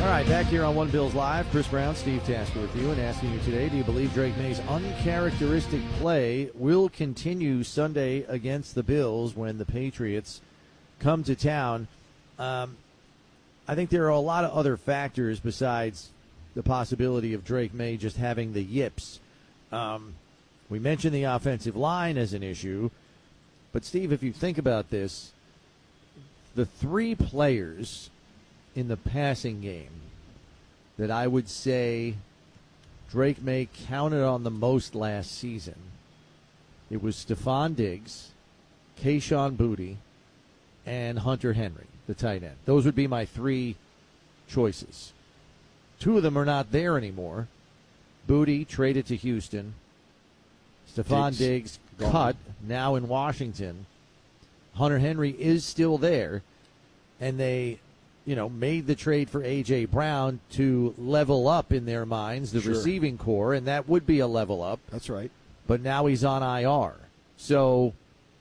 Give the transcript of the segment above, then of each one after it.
All right, back here on One Bills Live. Chris Brown, Steve Tasker with you, and asking you today, do you believe Drake May's uncharacteristic play will continue Sunday against the Bills when the Patriots come to town? I think there are a lot of other factors besides the possibility of Drake May just having the yips. We mentioned the offensive line as an issue, but Steve, if you think about this, the three players in the passing game that I would say Drake May counted on the most last season, it was Stephon Diggs, Kayshon Boutte, and Hunter Henry, the tight end. Those would be my three choices. Two of them are not there anymore. Boutte traded to Houston. Stephon Diggs cut, now in Washington. Hunter Henry is still there, and they made the trade for A.J. Brown to level up in their minds the receiving core, and that would be a level up. That's right. But now he's on IR. So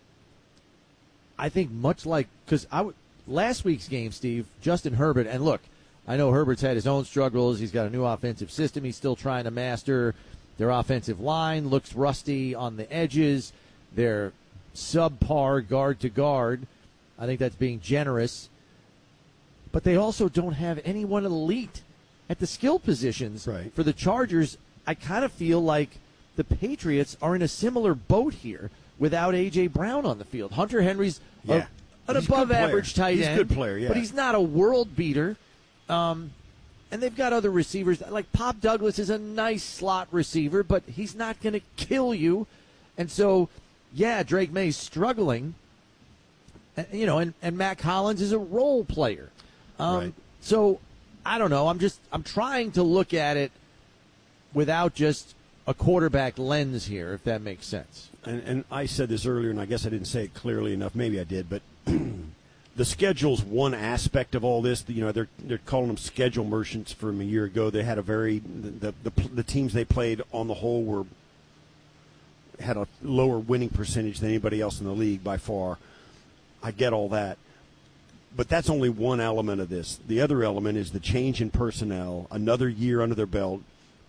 I think much like – because last week's game, Steve, Justin Herbert – and look, I know Herbert's had his own struggles. He's got a new offensive system he's still trying to master. Their offensive line looks rusty on the edges. They're subpar guard to guard. I think that's being generous. But they also don't have anyone elite at the skill positions. Right. For the Chargers, I kind of feel like the Patriots are in a similar boat here without A.J. Brown on the field. Hunter Henry's an above-average tight end. He's a good player, yeah. But he's not a world beater. And they've got other receivers. Like Pop Douglas is a nice slot receiver, but he's not going to kill you. And so, yeah, Drake May's struggling. And Matt Collins is a role player. Right. So, I don't know. I'm trying to look at it without just a quarterback lens here, if that makes sense. And I said this earlier, and I guess I didn't say it clearly enough. Maybe I did, but the schedule's one aspect of all this. They're calling them schedule merchants from a year ago. They had the teams they played on the whole had a lower winning percentage than anybody else in the league by far. I get all that. But that's only one element of this. The other element is the change in personnel, another year under their belt,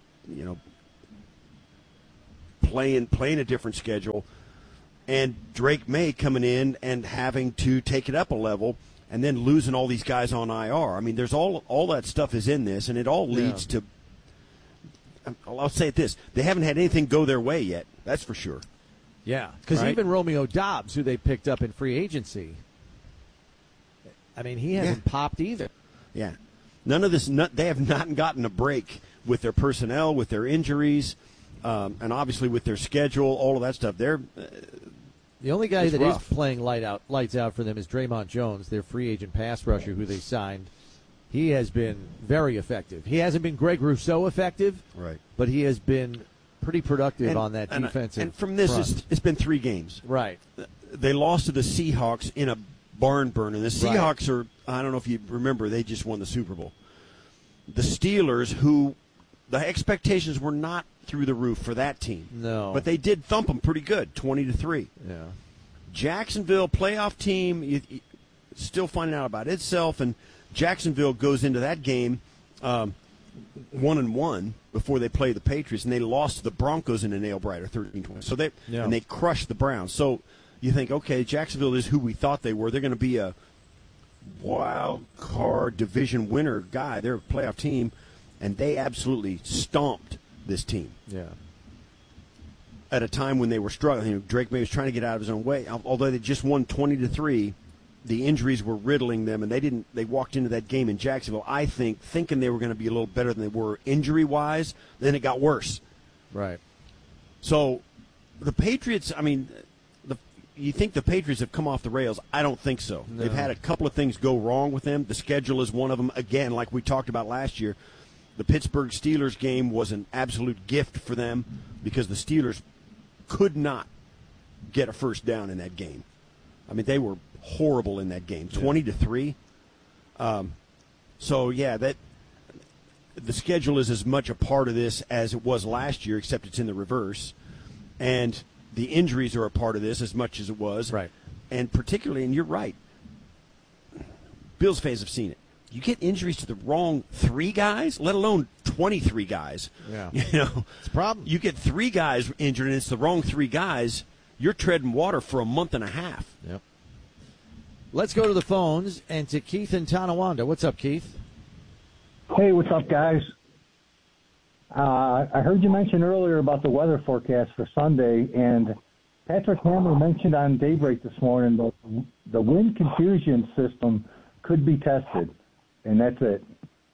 playing a different schedule, and Drake May coming in and having to take it up a level and then losing all these guys on IR. I mean, there's all that stuff is in this, and it all leads to – I'll say it this. They haven't had anything go their way yet. That's for sure. Yeah, because even Romeo Doubs, who they picked up in free agency – I mean, he hasn't popped either. Yeah. None of this, they have not gotten a break with their personnel, with their injuries, and obviously with their schedule, all of that stuff. The only guy that is playing lights out for them is Draymond Jones, their free agent pass rusher who they signed. He has been very effective. He hasn't been Greg Rousseau effective, right? But he has been pretty productive on that defensive And from this, it's been 3 games. Right. They lost to the Seahawks in a barn burner. The Seahawks are, I don't know if you remember, they just won the Super Bowl. The Steelers, who the expectations were not through the roof for that team. No. But they did thump them pretty good, 20-3. Yeah. Jacksonville, playoff team, still finding out about itself, and Jacksonville goes into that game 1-1 before they play the Patriots, and they lost to the Broncos in a nail-biter, 13-20. So and they crushed the Browns. So you think, okay, Jacksonville is who we thought they were. They're going to be a wild card division winner guy. They're a playoff team, and they absolutely stomped this team. Yeah. At a time when they were struggling. Drake May was trying to get out of his own way. Although they just won 20-3, the injuries were riddling them, and they walked into that game in Jacksonville, I think, thinking they were going to be a little better than they were injury-wise. Then it got worse. Right. So the Patriots, I mean, you think the Patriots have come off the rails? I don't think so. No. They've had a couple of things go wrong with them. The schedule is one of them. Again, like we talked about last year, the Pittsburgh Steelers game was an absolute gift for them because the Steelers could not get a first down in that game. I mean, they were horrible in that game, 20-3. So, that the schedule is as much a part of this as it was last year, except it's in the reverse. And the injuries are a part of this as much as it was. Right. And particularly, and you're right, Bills fans have seen it. you get injuries to the wrong 3 guys, let alone 23 guys. Yeah. It's a problem. You get 3 guys injured and it's the wrong 3 guys, you're treading water for a month and a half. Yep. Let's go to the phones and to Keith in Tonawanda. What's up, Keith? Hey, what's up, guys? I heard you mention earlier about the weather forecast for Sunday, and Patrick Hammer mentioned on Daybreak this morning that the wind confusion system could be tested, and that's it.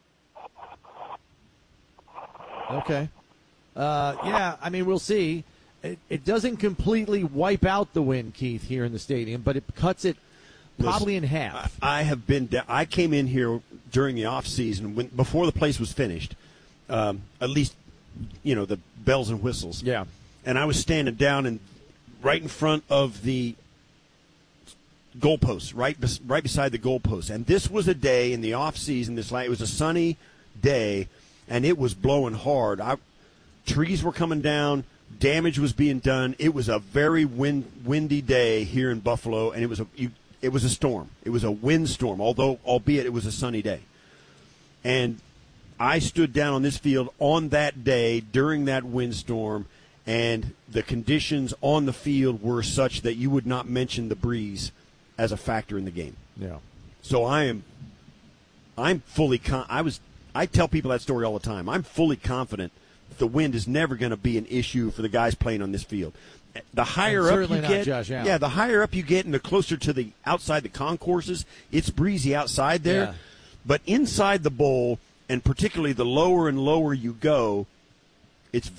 Okay. Yeah, I mean, we'll see. It doesn't completely wipe out the wind, Keith, here in the stadium, but it cuts it probably in half. I came in here during the off season before the place was finished. At least, the bells and whistles. Yeah. And I was standing down and right in front of the goalposts, right beside the goalposts. And this was a day in the off season. It was a sunny day, and it was blowing hard. Trees were coming down. Damage was being done. It was a very windy day here in Buffalo, and it was a storm. It was a windstorm, albeit it was a sunny day. And I stood down on this field on that day during that windstorm, and the conditions on the field were such that you would not mention the breeze as a factor in the game. Yeah. So I'm fully I tell people that story all the time. I'm fully confident the wind is never going to be an issue for the guys playing on this field. The higher up you get, the higher up you get, and the closer to the outside the concourses, it's breezy outside there. Yeah. But inside the bowl, and particularly the lower and lower you go, it's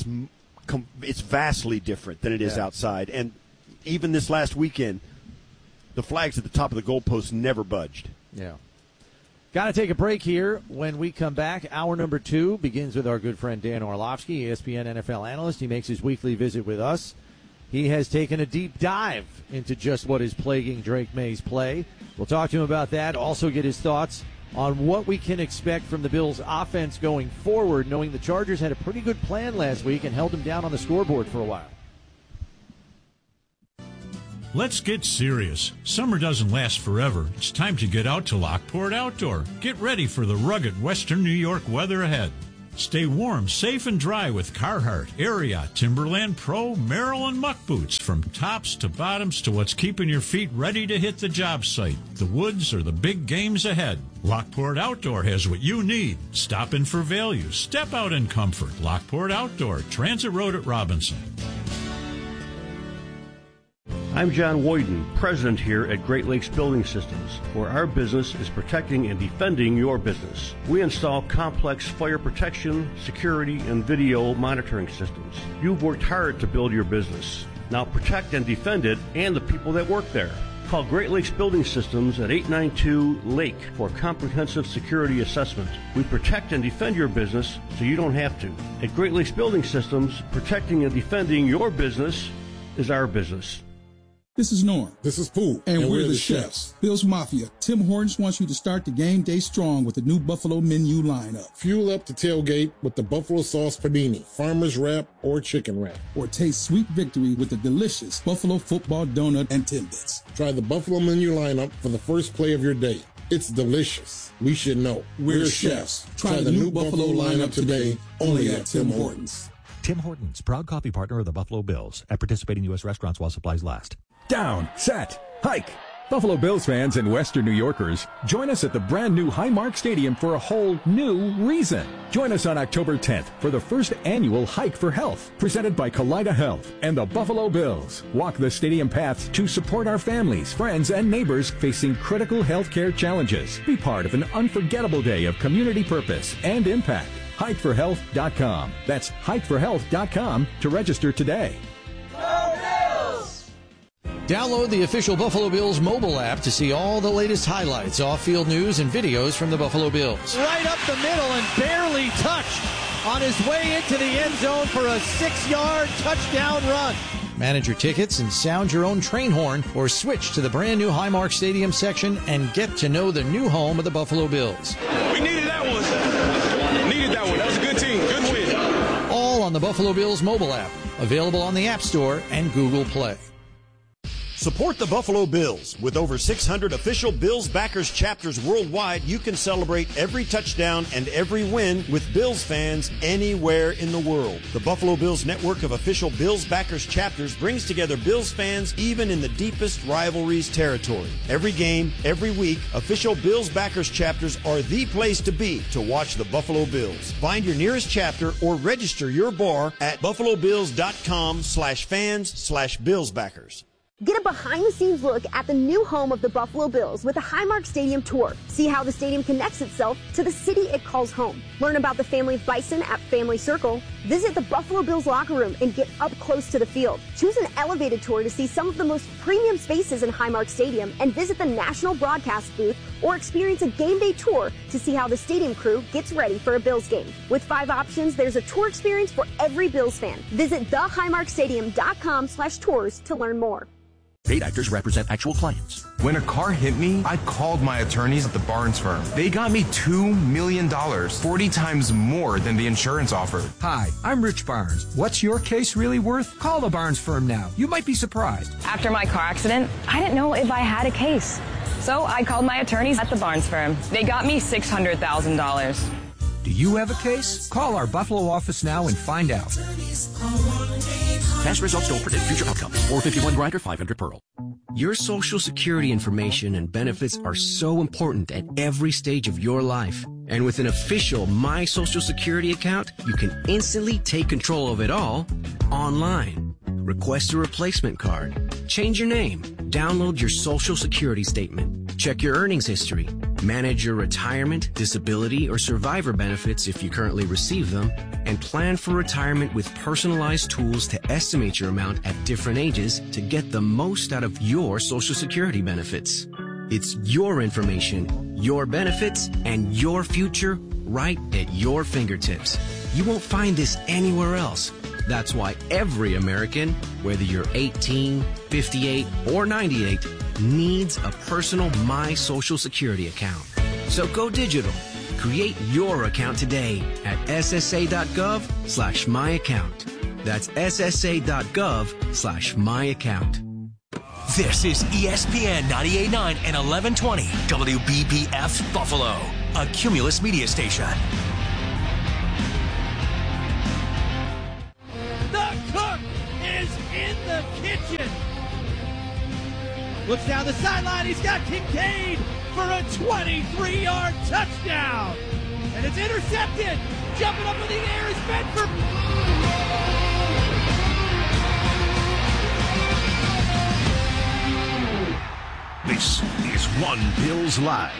vastly different than it is outside. And even this last weekend, the flags at the top of the goalpost never budged. Yeah. Got to take a break here. When we come back, hour number 2 begins with our good friend Dan Orlovsky, ESPN NFL analyst. He makes his weekly visit with us. He has taken a deep dive into just what is plaguing Drake May's play. We'll talk to him about that, also get his thoughts on what we can expect from the Bills' offense going forward, knowing the Chargers had a pretty good plan last week and held them down on the scoreboard for a while. Let's get serious. Summer doesn't last forever. It's time to get out to Lockport Outdoor. Get ready for the rugged Western New York weather ahead. Stay warm, safe, and dry with Carhartt, Ariat, Timberland Pro, Merrill, and Muck boots. From tops to bottoms to what's keeping your feet ready to hit the job site, the woods, or the big games ahead. Lockport Outdoor has what you need. Stop in for value. Step out in comfort. Lockport Outdoor, Transit Road at Robinson. I'm John Woyden, president here at Great Lakes Building Systems, where our business is protecting and defending your business. We install complex fire protection, security, and video monitoring systems. You've worked hard to build your business. Now protect and defend it and the people that work there. Call Great Lakes Building Systems at 892-LAKE for a comprehensive security assessment. We protect and defend your business so you don't have to. At Great Lakes Building Systems, protecting and defending your business is our business. This is Norm. This is Pooh. And we're the chefs. Bill's Mafia. Tim Hortons wants you to start the game day strong with the new Buffalo menu lineup. Fuel up the tailgate with the Buffalo Sauce Panini, Farmer's Wrap, or Chicken Wrap. Or taste sweet victory with the delicious Buffalo Football Donut and Timbits. Try the Buffalo menu lineup for the first play of your day. It's delicious. We should know. We're chefs. Try the new Buffalo lineup today, only at Tim Hortons. Tim Hortons, proud coffee partner of the Buffalo Bills, at participating U.S. restaurants while supplies last. Down, set, hike. Buffalo Bills fans and Western New Yorkers, join us at the brand new Highmark Stadium for a whole new reason. Join us on October 10th for the first annual Hike for Health, presented by Kaleida Health and the Buffalo Bills. Walk the stadium paths to support our families, friends, and neighbors facing critical healthcare challenges. Be part of an unforgettable day of community purpose and impact. HikeForHealth.com. That's HikeForHealth.com to register today. Download the official Buffalo Bills mobile app to see all the latest highlights, off-field news, and videos from the Buffalo Bills. Right up the middle and barely touched on his way into the end zone for a 6-yard touchdown run. Manage your tickets and sound your own train horn, or switch to the brand new Highmark Stadium section and get to know the new home of the Buffalo Bills. We needed that one. Needed that one. That was a good team. Good win. All on the Buffalo Bills mobile app, available on the App Store and Google Play. Support the Buffalo Bills. With over 600 official Bills backers chapters worldwide, you can celebrate every touchdown and every win with Bills fans anywhere in the world. The Buffalo Bills network of official Bills backers chapters brings together Bills fans even in the deepest rivalries territory. Every game, every week, official Bills backers chapters are the place to be to watch the Buffalo Bills. Find your nearest chapter or register your bar at buffalobills.com/fans/Billsbackers. Get a behind-the-scenes look at the new home of the Buffalo Bills with a Highmark Stadium tour. See how the stadium connects itself to the city it calls home. Learn about the family of Bison at Family Circle. Visit the Buffalo Bills locker room and get up close to the field. Choose an elevated tour to see some of the most premium spaces in Highmark Stadium and visit the national broadcast booth or experience a game day tour to see how the stadium crew gets ready for a Bills game. With 5 options, there's a tour experience for every Bills fan. Visit thehighmarkstadium.com/tours to learn more. Paid actors represent actual clients. When a car hit me, I called my attorneys at the Barnes firm. They got me $2 million, 40 times more than the insurance offered. Hi, I'm Rich Barnes. What's your case really worth? Call the Barnes firm now. You might be surprised. After my car accident, I didn't know if I had a case. So I called my attorneys at the Barnes firm. They got me $600,000. Do you have a case? Call our Buffalo office now and find out. Past results don't predict future outcomes. 451 Grinder, 500 Pearl. Your Social Security information and benefits are so important at every stage of your life. And with an official My Social Security account, you can instantly take control of it all online. Request a replacement card. Change your name. Download your Social Security statement. Check your earnings history. Manage your retirement, disability, or survivor benefits if you currently receive them. And plan for retirement with personalized tools to estimate your amount at different ages to get the most out of your Social Security benefits. It's your information, your benefits, and your future right at your fingertips. You won't find this anywhere else. That's why every American, whether you're 18, 58, or 98, needs a personal My Social Security account. So go digital. Create your account today at ssa.gov/myaccount. That's ssa.gov/myaccount. This is ESPN 98.9 and 1120 WBBF Buffalo, a Cumulus media station. The cook is in the kitchen. Looks down the sideline. He's got Kincaid for a 23-yard touchdown. And it's intercepted. Jumping up in the air is Bedford. This is One Bills Live.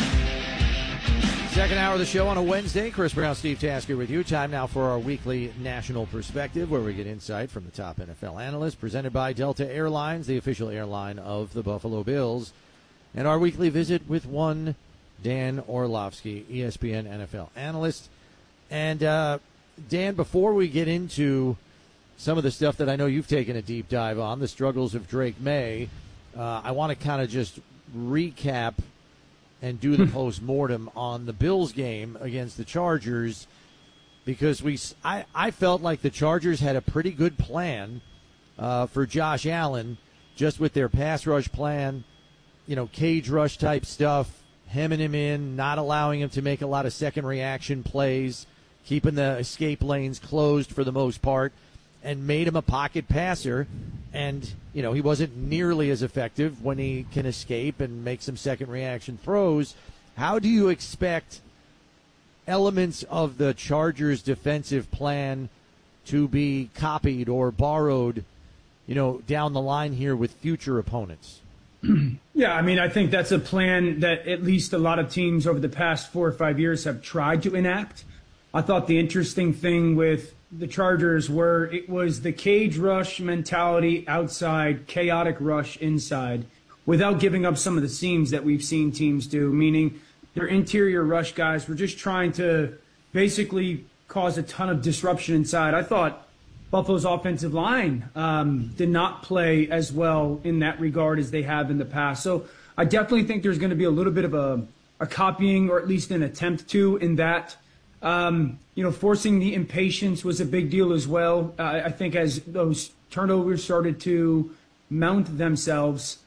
Second hour of the show on a Wednesday. Chris Brown, Steve Tasker with you. Time now for our weekly national perspective, where we get insight from the top NFL analysts, presented by Delta Airlines, the official airline of the Buffalo Bills. And our weekly visit with one Dan Orlovsky, ESPN NFL analyst. And Dan, before we get into some of the stuff that I know you've taken a deep dive on, the struggles of Drake May, I want to kind of just recap and do the post-mortem on the Bills game against the Chargers, because I felt like the Chargers had a pretty good plan for Josh Allen, just with their pass rush plan, cage rush type stuff, hemming him in, not allowing him to make a lot of second reaction plays, keeping the escape lanes closed for the most part, and made him a pocket passer. And, he wasn't nearly as effective when he can escape and make some second reaction throws. How do you expect elements of the Chargers' defensive plan to be copied or borrowed, down the line here with future opponents? Yeah, I think that's a plan that at least a lot of teams over the past 4 or 5 years have tried to enact. I thought the interesting thing with the Chargers it was the cage rush mentality outside, chaotic rush inside, without giving up some of the seams that we've seen teams do, meaning their interior rush guys were just trying to basically cause a ton of disruption inside. I thought Buffalo's offensive line did not play as well in that regard as they have in the past. So I definitely think there's going to be a little bit of a copying, or at least an attempt to, in that. Forcing the impatience was a big deal as well. I think as those turnovers started to mount themselves,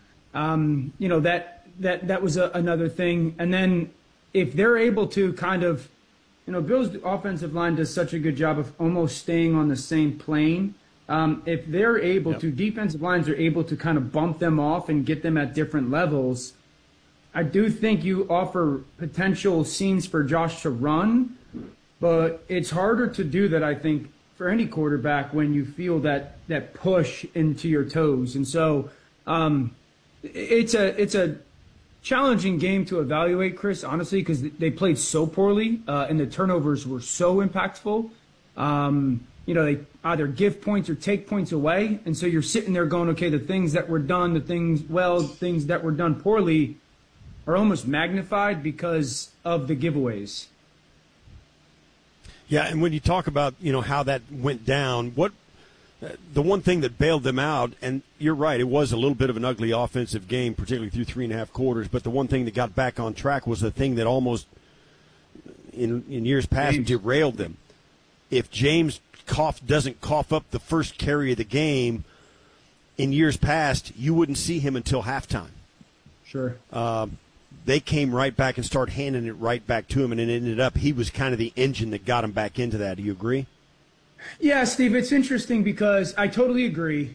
that was another thing. And then if they're able to kind of, Bills' offensive line does such a good job of almost staying on the same plane. If they're able to, defensive lines are able to kind of bump them off and get them at different levels, I do think you offer potential scenes for Josh to run, but it's harder to do that, I think, for any quarterback when you feel that push into your toes. And so it's a challenging game to evaluate, Chris, honestly, because they played so poorly and the turnovers were so impactful. They either give points or take points away. And so you're sitting there going, okay, the things that were done, things that were done poorly are almost magnified because of the giveaways. Yeah, and when you talk about, how that went down, the one thing that bailed them out, and you're right, it was a little bit of an ugly offensive game, particularly through 3.5 quarters, but the one thing that got back on track was the thing that almost, in years past, derailed them. If James doesn't cough up the first carry of the game, in years past, you wouldn't see him until halftime. Sure. They came right back and started handing it right back to him, and it ended up he was kind of the engine that got him back into that. Do you agree? Yeah, Steve, it's interesting because I totally agree.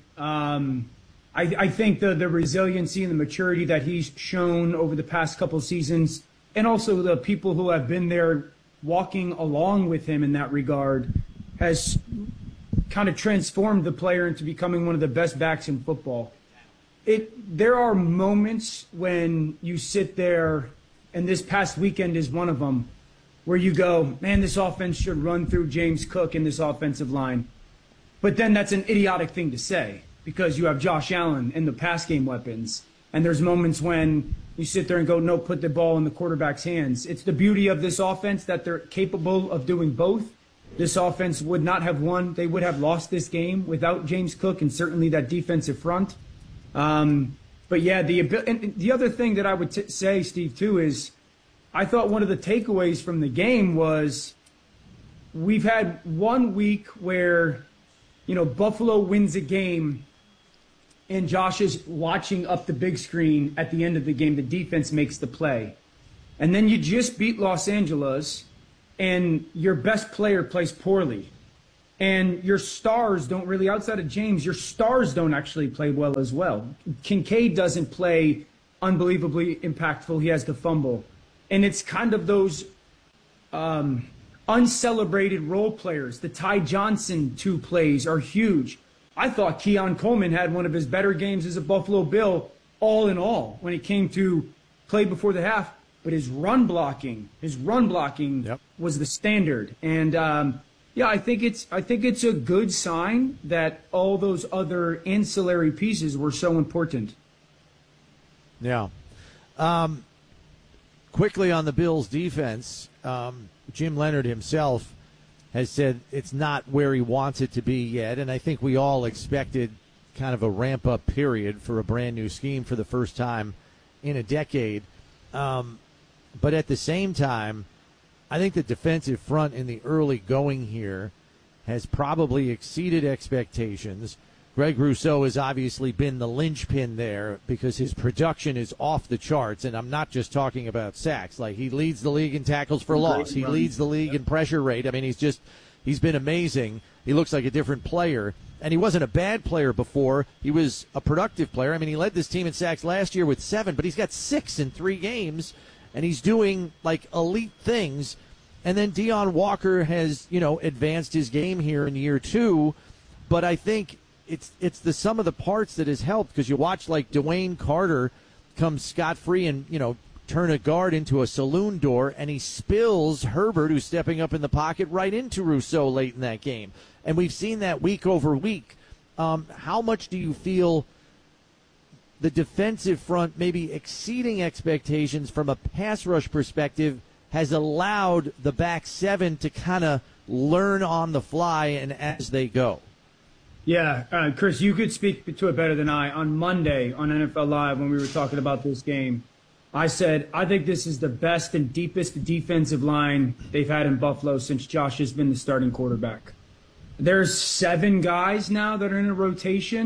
I think the resiliency and the maturity that he's shown over the past couple of seasons, and also the people who have been there walking along with him in that regard, has kind of transformed the player into becoming one of the best backs in football. There are moments when you sit there, and this past weekend is one of them, where you go, man, this offense should run through James Cook in this offensive line. But then that's an idiotic thing to say because you have Josh Allen and the pass game weapons. And there's moments when you sit there and go, no, put the ball in the quarterback's hands. It's the beauty of this offense that they're capable of doing both. This offense would not have won. They would have lost this game without James Cook and certainly that defensive front. But yeah, the other thing that I would say, Steve, too, is I thought one of the takeaways from the game was we've had 1 week where, Buffalo wins a game and Josh is watching up the big screen at the end of the game. The defense makes the play. And then you just beat Los Angeles and your best player plays poorly. And your stars don't really, outside of James, your stars don't actually play well as well. Kincaid doesn't play unbelievably impactful. He has the fumble. And it's kind of those uncelebrated role players. The Ty Johnson 2 plays are huge. I thought Keon Coleman had one of his better games as a Buffalo Bill, all in all, when it came to play before the half. But his run blocking was the standard. And yeah, I think it's a good sign that all those other ancillary pieces were so important. Yeah. Quickly on the Bills' defense, Jim Leonhard himself has said it's not where he wants it to be yet, and I think we all expected kind of a ramp-up period for a brand-new scheme for the first time in a decade. But at the same time, I think the defensive front in the early going here has probably exceeded expectations. Greg Rousseau has obviously been the linchpin there because his production is off the charts, and I'm not just talking about sacks. Like, he leads the league in tackles for loss. He leads the league in pressure rate. I mean, he's been amazing. He looks like a different player, and he wasn't a bad player before. He was a productive player. I mean, he led this team in sacks last year with 7, but he's got 6 in 3 games, and he's doing, like, elite things. And then Deion Walker has, advanced his game here in year 2, but I think it's the sum of the parts that has helped, because you watch like Dwayne Carter come scot-free and, turn a guard into a saloon door, and he spills Herbert, who's stepping up in the pocket, right into Rousseau late in that game. And we've seen that week over week. How much do you feel the defensive front maybe exceeding expectations from a pass rush perspective has allowed the back 7 to kind of learn on the fly and as they go? Yeah, Chris, you could speak to it better than I. On Monday on NFL Live, when we were talking about this game, I said, I think this is the best and deepest defensive line they've had in Buffalo since Josh has been the starting quarterback. There's 7 guys now that are in a rotation,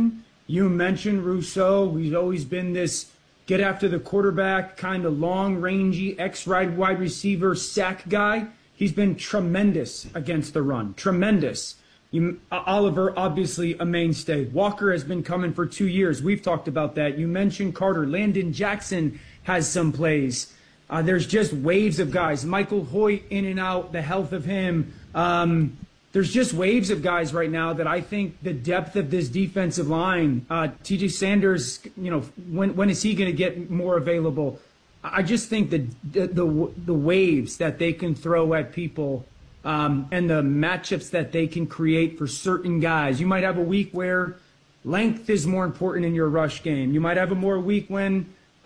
You mentioned Rousseau. He's always been this get after the quarterback, kind of long, rangy, wide receiver sack guy. He's been tremendous against the run. Tremendous. Oliver, obviously a mainstay. Walker has been coming for 2 years. We've talked about that. You mentioned Carter. Landon Jackson has some plays. There's just waves of guys. Michael Hoyt in and out, the health of him. There's just waves of guys right now that I think the depth of this defensive line, TJ Sanders, when is he going to get more available? I just think the waves that they can throw at people and the matchups that they can create for certain guys. You might have a week where length is more important in your rush game. You might have a week when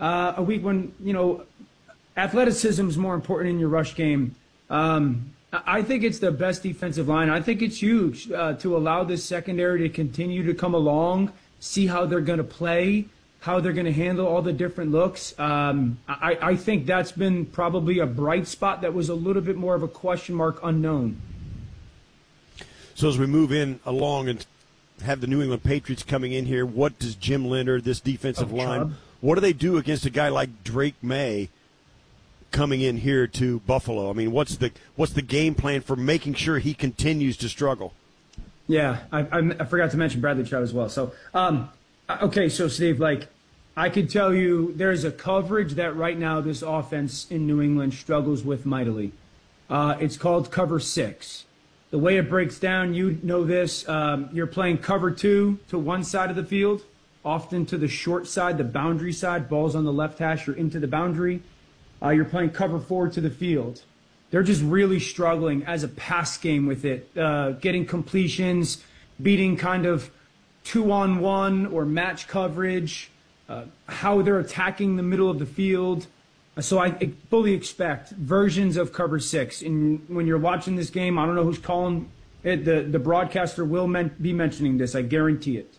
athleticism is more important in your rush game. I think it's the best defensive line. I think it's huge to allow this secondary to continue to come along, see how they're going to play, how they're going to handle all the different looks. I think that's been probably a bright spot that was a little bit more of a question mark unknown. So as we move in along and have the New England Patriots coming in here, what does Jim Leonard, this defensive line, what do they do against a guy like Drake May coming in here to Buffalo? I mean, what's the game plan for making sure he continues to struggle? Yeah, I forgot to mention Bradley Chubb as well. So, okay, so Steve, I could tell you there's a coverage that right now this offense in New England struggles with mightily. It's called cover 6. The way it breaks down, you know this, you're playing cover 2 to one side of the field, often to the short side, the boundary side, ball's on the left hash, you're into the boundary. You're playing cover 4 to the field. They're just really struggling as a pass game with it, getting completions, beating kind of 2-on-1 or match coverage, how they're attacking the middle of the field. So I fully expect versions of cover 6. And when you're watching this game, I don't know who's calling it. The broadcaster will be mentioning this. I guarantee it.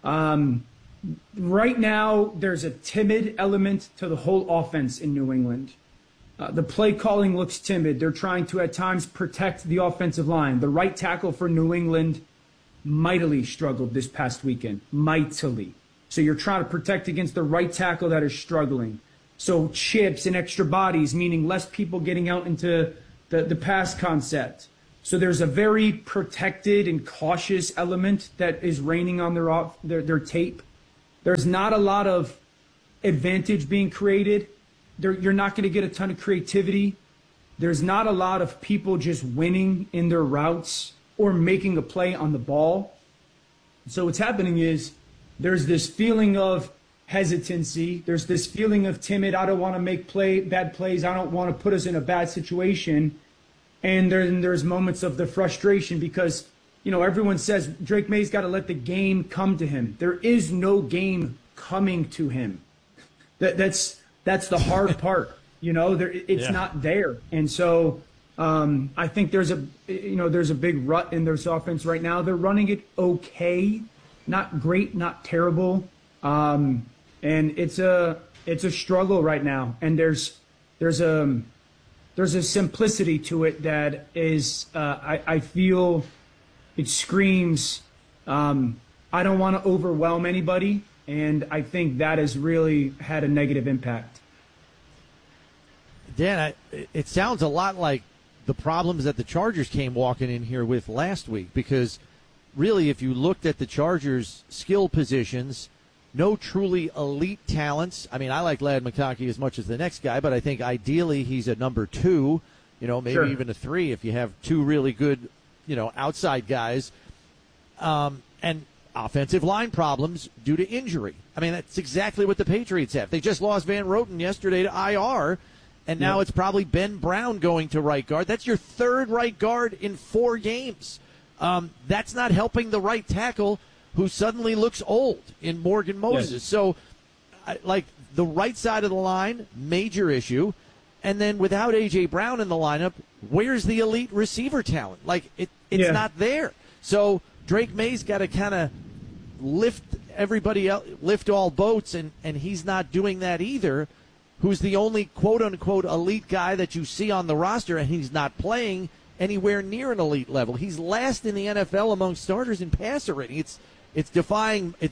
Right now, there's a timid element to the whole offense in New England. The play calling looks timid. They're trying to, at times, protect the offensive line. The right tackle for New England mightily struggled this past weekend. Mightily. So you're trying to protect against the right tackle that is struggling. So chips and extra bodies, meaning less people getting out into the pass concept. So there's a very protected and cautious element that is reigning on their tape. There's not a lot of advantage being created. You're not going to get a ton of creativity. There's not a lot of people just winning in their routes or making a play on the ball. So what's happening is there's this feeling of hesitancy. There's this feeling of timid. I don't want to make bad plays. I don't want to put us in a bad situation. And there's moments of the frustration because everyone says Drake May's got to let the game come to him. There is no game coming to him. That's the hard part. It's not there. And so I think there's a big rut in their offense right now. They're running it okay, not great, not terrible. And it's a struggle right now. And there's a simplicity to it that is I feel it screams, I don't want to overwhelm anybody, and I think that has really had a negative impact. Dan, it sounds a lot like the problems that the Chargers came walking in here with last week, because really if you looked at the Chargers' skill positions, no truly elite talents. I mean, I like Ladd McConkey as much as the next guy, but I think ideally he's a number 2, maybe even a 3 if you have 2 really good outside guys, and offensive line problems due to injury. I mean, that's exactly what the Patriots have. They just lost Van Roten yesterday to IR, and now it's probably Ben Brown going to right guard. That's your 3rd right guard in 4 games. That's not helping the right tackle, who suddenly looks old in Morgan Moses. Yes. So, the right side of the line, major issue. And then without A.J. Brown in the lineup, where's the elite receiver talent? It's not there. So Drake May's got to kind of lift everybody else, lift all boats, and he's not doing that either. Who's the only quote-unquote elite guy that you see on the roster, and he's not playing anywhere near an elite level. He's last in the NFL among starters in passer rating. It's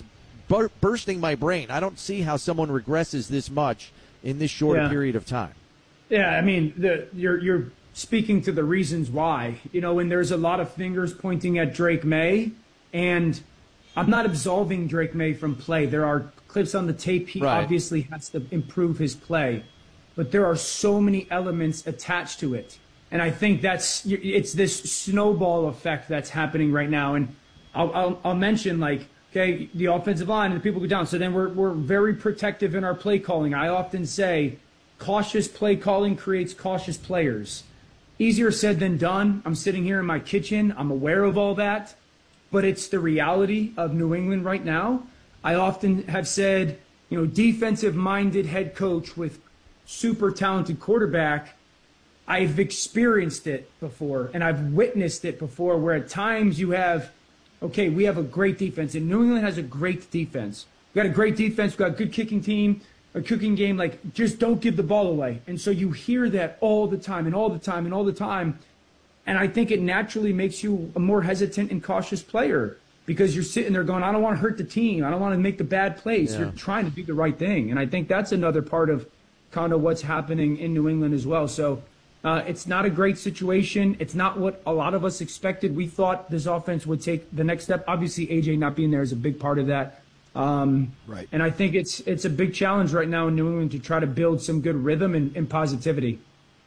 bursting my brain. I don't see how someone regresses this much in this short a period of time. Yeah, I mean, you're speaking to the reasons why. And there's a lot of fingers pointing at Drake May, and I'm not absolving Drake May from play. There are clips on the tape. He obviously has to improve his play, but there are so many elements attached to it. And I think it's this snowball effect that's happening right now. And I'll mention, the offensive line and the people go down. So then we're very protective in our play calling. I often say cautious play calling creates cautious players. Easier said than done. I'm sitting here in my kitchen. I'm aware of all that. But it's the reality of New England right now. I often have said, defensive-minded head coach with super talented quarterback. I've experienced it before, and I've witnessed it before, where at times you have, we have a great defense, and New England has a great defense. We've got a great defense. We've got a good kicking team, a kicking game. Just don't give the ball away. And so you hear that all the time and all the time and all the time. And I think it naturally makes you a more hesitant and cautious player because you're sitting there going, I don't want to hurt the team. I don't want to make the bad plays. Yeah. You're trying to do the right thing. And I think that's another part of kind of what's happening in New England as well. So it's not a great situation. It's not what a lot of us expected. We thought this offense would take the next step. Obviously, AJ not being there is a big part of that. Right. And I think it's a big challenge right now in New England to try to build some good rhythm and positivity.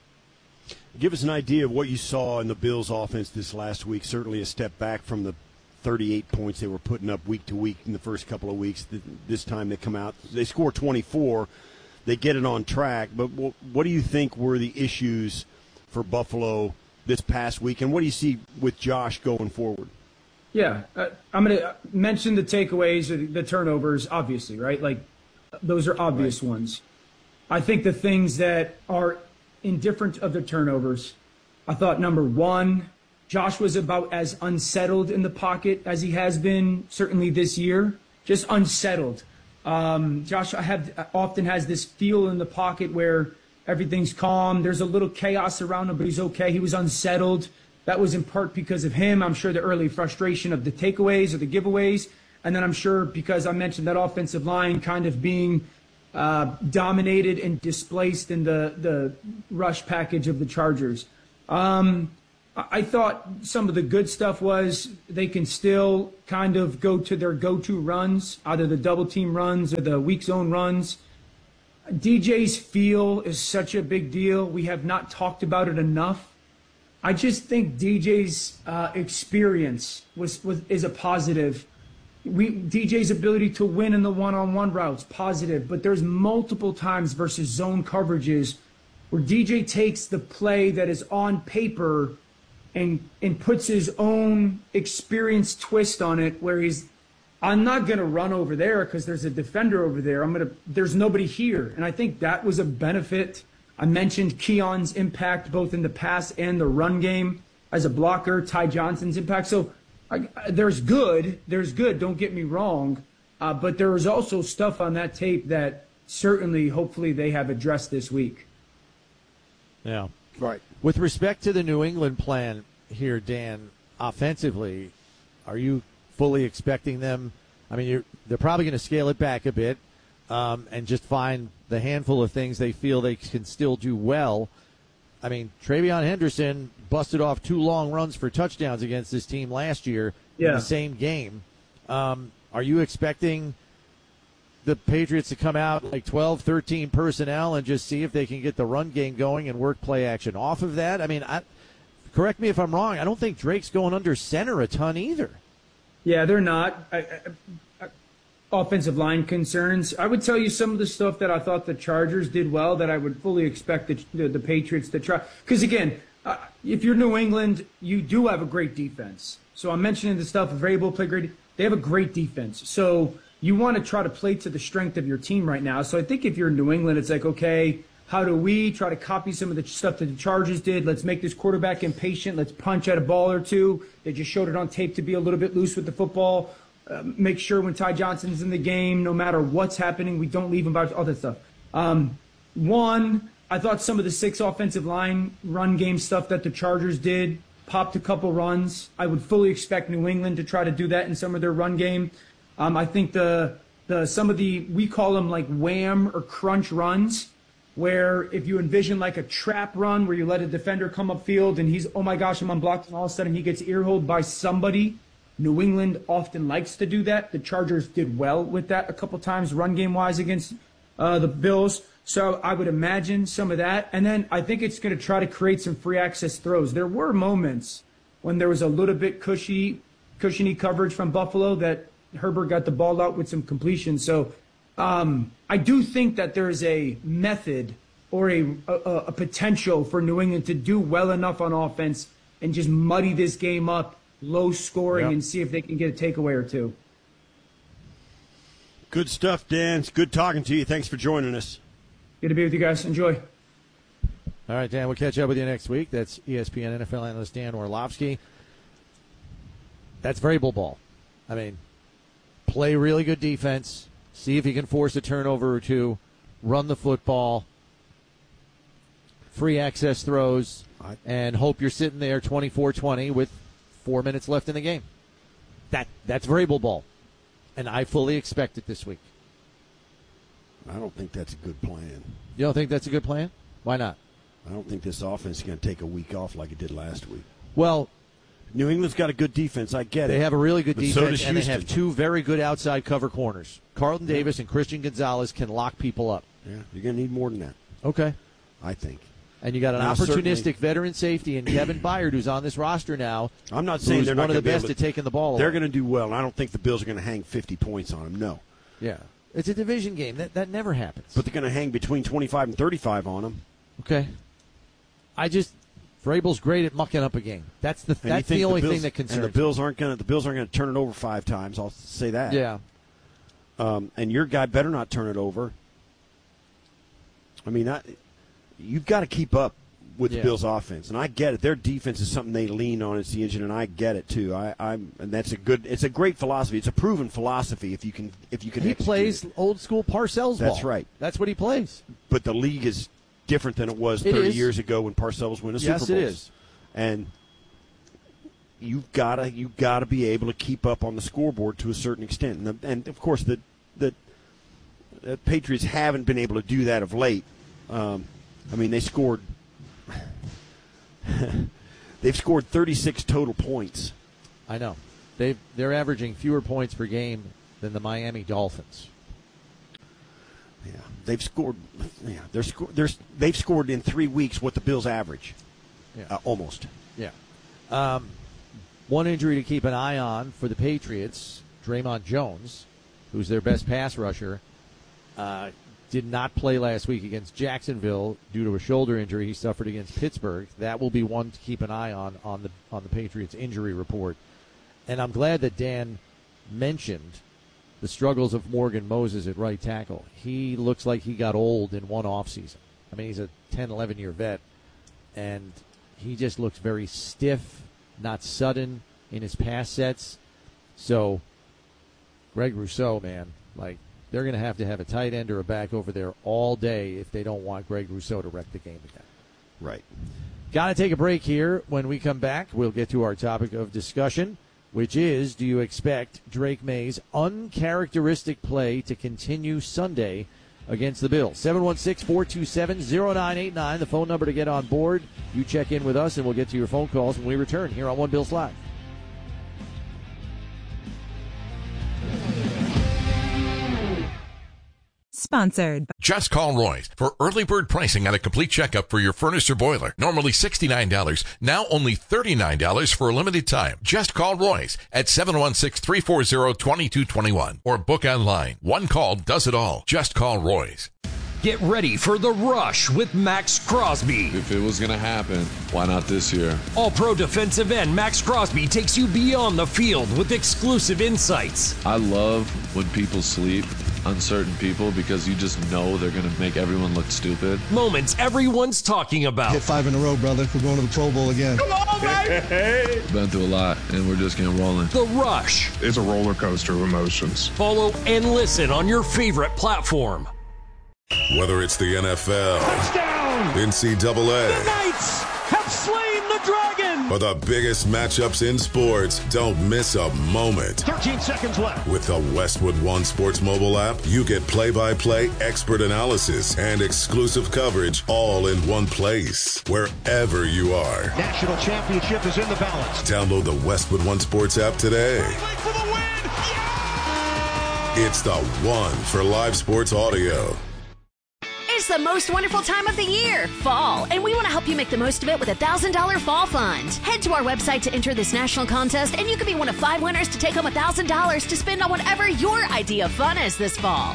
Give us an idea of what you saw in the Bills' offense this last week. Certainly a step back from the 38 points they were putting up week to week in the first couple of weeks. This time they come out, they score 24. They get it on track. But what do you think were the issues for Buffalo this past week, and what do you see with Josh going forward? Yeah, I'm going to mention the takeaways, the turnovers, obviously, right? Those are obvious ones. I think the things that are indifferent of the turnovers, I thought, number one, Josh was about as unsettled in the pocket as he has been certainly this year, just unsettled. Josh often has this feel in the pocket where everything's calm. There's a little chaos around him, but he's okay. He was unsettled. That was in part because of him. I'm sure the early frustration of the takeaways or the giveaways. And then I'm sure because I mentioned that offensive line kind of being dominated and displaced in the rush package of the Chargers. I thought some of the good stuff was they can still kind of go to their go-to runs, either the double team runs or the weak zone runs. DJ's feel is such a big deal. We have not talked about it enough. I just think DJ's experience is a positive. DJ's ability to win in the one-on-one routes, positive. But there's multiple times versus zone coverages where DJ takes the play that is on paper and puts his own experience twist on it, where I'm not going to run over there because there's a defender over there. There's nobody here. And I think that was a benefit. I mentioned Keon's impact both in the pass and the run game as a blocker, Ty Johnson's impact. So there's good. Don't get me wrong. But there was also stuff on that tape that certainly, hopefully, they have addressed this week. Yeah. Right. With respect to the New England plan here, Dan, offensively, are you fully expecting them? I mean, they're probably going to scale it back a bit and just find the handful of things they feel they can still do well. I mean, Travion Henderson busted off 2 long runs for touchdowns against this team last year in the same game. Are you expecting the Patriots to come out like 12, 13 personnel and just see if they can get the run game going and work play action off of that? I mean, correct me if I'm wrong. I don't think Drake's going under center a ton either. Yeah, they're not. Offensive line concerns. I would tell you some of the stuff that I thought the Chargers did well that I would fully expect the Patriots to try. Because, again, if you're New England, you do have a great defense. So I'm mentioning the stuff of Vrabel play great. They have a great defense. So you want to try to play to the strength of your team right now. So I think if you're in New England, it's like, okay, how do we try to copy some of the stuff that the Chargers did? Let's make this quarterback impatient. Let's punch at a ball or two. They just showed it on tape to be a little bit loose with the football. Make sure when Ty Johnson's in the game, no matter what's happening, we don't leave him by all that stuff. I thought some of the 6 offensive line run game stuff that the Chargers did popped a couple runs. I would fully expect New England to try to do that in some of their run game. I think the some of the, we call them like wham or crunch runs, where if you envision like a trap run where you let a defender come upfield and he's, oh my gosh, I'm unblocked, and all of a sudden he gets earholed by somebody. New England often likes to do that. The Chargers did well with that a couple times run game wise against the Bills. So I would imagine some of that. And then I think it's going to try to create some free access throws. There were moments when there was a little bit cushiony coverage from Buffalo that Herbert got the ball out with some completion. So I do think that there's a method or a potential for New England to do well enough on offense and just muddy this game up, low scoring, and see if they can get a takeaway or two. Good stuff, Dan. It's good talking to you. Thanks for joining us. Good to be with you guys. Enjoy. All right, Dan, we'll catch up with you next week. That's ESPN NFL analyst Dan Orlovsky. That's variable ball. I mean, play really good defense, see if you can force a turnover or two, run the football, free access throws, and hope you're sitting there 24-20 with 4 minutes left in the game. That's variable ball, and I fully expect it this week. I don't think that's a good plan. You don't think that's a good plan? Why not? I don't think this offense is going to take a week off like it did last week. Well, New England's got a good defense. I get it. They have a really good defense, so and they have two very good outside cover corners. Carlton Davis and Christian Gonzalez can lock people up. Yeah, you're going to need more than that. Okay. I think. And you got an opportunistic veteran safety in Kevin Byard, who's on this roster now. I'm not saying they're one not of the best at taking the ball away. They're going to do well, and I don't think the Bills are going to hang 50 points on them. No. Yeah. It's a division game. That never happens. But they're going to hang between 25 and 35 on them. Okay. Vrabel's great at mucking up a game. That's the only thing that concerns me. And the Bills aren't going to turn it over 5 times. I'll say that. Yeah. And your guy better not turn it over. I mean, you've got to keep up with the Bills' offense, and I get it. Their defense is something they lean on. It's the engine, and I get it too. And that's it's a great philosophy. It's a proven philosophy if you can. He plays old school Parcells ball. That's right. That's what he plays. But the league is different than it was 30 years ago when Parcells won a Super Bowl. Yes, it is. And you've got to be able to keep up on the scoreboard to a certain extent. And of course, the Patriots haven't been able to do that of late. I mean, they scored. They've scored 36 total points. I know. They're averaging fewer points per game than the Miami Dolphins. Yeah, they've scored. Yeah, they've scored in 3 weeks what the Bills average. Yeah, almost. Yeah. One injury to keep an eye on for the Patriots: Draymond Jones, who's their best pass rusher, did not play last week against Jacksonville due to a shoulder injury he suffered against Pittsburgh. That will be one to keep an eye on the Patriots injury report. And I'm glad that Dan mentioned the struggles of Morgan Moses at right tackle. He looks like he got old in one offseason. I mean, he's a 10, 11-year vet, and he just looks very stiff, not sudden in his pass sets. So, Greg Rousseau, man, they're going to have a tight end or a back over there all day if they don't want Greg Rousseau to wreck the game again. Right. Got to take a break here. When we come back, we'll get to our topic of discussion, which is, do you expect Drake May's uncharacteristic play to continue Sunday against the Bills? 716-427-0989, the phone number to get on board. You check in with us, and we'll get to your phone calls when we return here on One Bills Live. Sponsored. Just call Roy's for early bird pricing on a complete checkup for your furnace or boiler. Normally $69, now only $39 for a limited time. Just call Roy's at 716-340-2221 or book online. One call does it all. Just call Roy's. Get ready for The Rush with Max Crosby. If it was going to happen, why not this year? All-pro defensive end Max Crosby takes you beyond the field with exclusive insights. I love when people sleep on certain people because you just know they're going to make everyone look stupid. Moments everyone's talking about. Hit 5 in a row, brother. We're going to the Pro Bowl again. Come on, baby! Been through a lot, and we're just getting rolling. The Rush. It's a roller coaster of emotions. Follow and listen on your favorite platform. Whether it's the NFL, touchdown, NCAA, the Knights have slain Team the Dragon! For the biggest matchups in sports, don't miss a moment. 13 seconds left. With the Westwood One Sports mobile app, you get play-by-play expert analysis and exclusive coverage all in one place, wherever you are. National championship is in the balance. Download the Westwood One Sports app today. For the win! Yeah! It's the one for live sports audio. It's the most wonderful time of the year, fall, and we want to help you make the most of it with a $1,000 fall fund. Head to our website to enter this national contest, and you could be one of 5 winners to take home $1,000 to spend on whatever your idea of fun is this fall.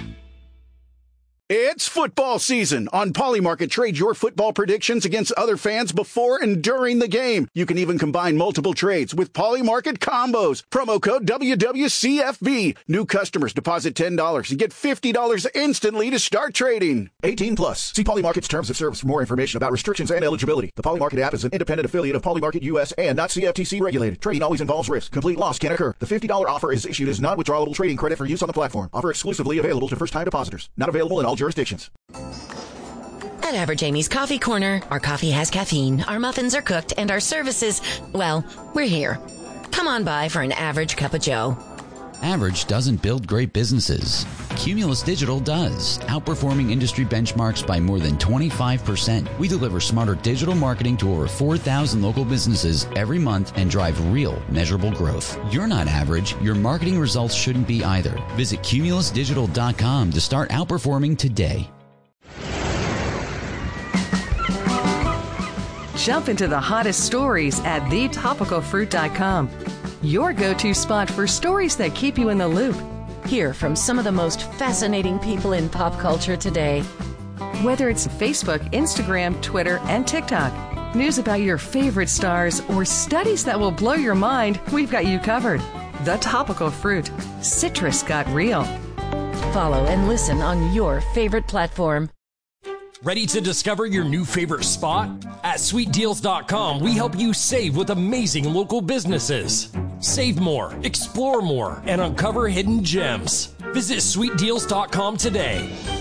It's football season. On Polymarket, trade your football predictions against other fans before and during the game. You can even combine multiple trades with Polymarket combos. Promo code WWCFB. New customers deposit $10 and get $50 instantly to start trading. 18 plus. See Polymarket's terms of service for more information about restrictions and eligibility. The Polymarket app is an independent affiliate of Polymarket US and not CFTC regulated. Trading always involves risk. Complete loss can occur. The $50 offer is issued as non-withdrawable trading credit for use on the platform. Offer exclusively available to first-time depositors. Not available in all jurisdictions. At Average Amy's Coffee Corner, our coffee has caffeine, our muffins are cooked, and our services, well, we're here. Come on by for an average cup of joe. Average doesn't build great businesses. Cumulus Digital does, outperforming industry benchmarks by more than 25%. We deliver smarter digital marketing to over 4,000 local businesses every month and drive real, measurable growth. You're not average. Your marketing results shouldn't be either. Visit cumulusdigital.com to start outperforming today. Jump into the hottest stories at thetopicalfruit.com. Your go-to spot for stories that keep you in the loop. Hear from some of the most fascinating people in pop culture today. Whether it's Facebook, Instagram, Twitter, and TikTok, news about your favorite stars, or studies that will blow your mind, we've got you covered. The Topical Fruit. Citrus got real. Follow and listen on your favorite platform. Ready to discover your new favorite spot? At sweetdeals.com, we help you save with amazing local businesses. Save more, explore more, and uncover hidden gems. Visit sweetdeals.com today.